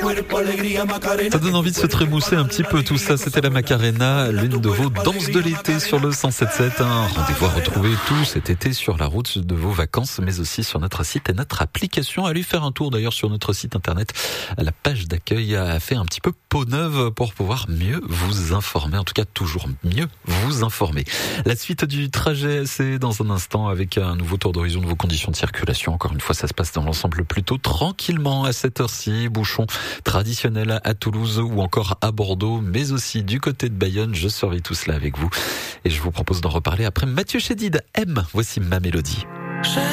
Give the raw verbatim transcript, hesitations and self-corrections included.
Ça donne envie de se trémousser un petit peu tout ça. C'était la Macarena, l'une de vos danses de l'été sur le cent sept sept. Un rendez-vous à retrouver tout cet été sur la route de vos vacances, mais aussi sur notre site et notre application. Allez faire un tour d'ailleurs sur notre site internet. La page d'accueil a fait un petit peu peau neuve pour pouvoir mieux vous informer. En tout cas, toujours mieux vous informer. La suite du trajet, c'est dans un instant avec un nouveau tour d'horizon de vos conditions de circulation. Encore une fois, ça se passe dans l'ensemble plutôt tranquillement à cette heure-ci. Bouchon traditionnel à Toulouse ou encore à Bordeaux, mais aussi du côté de Bayonne. Je surveille tout cela avec vous et je vous propose d'en reparler après Mathieu Chédid. M, voici ma mélodie.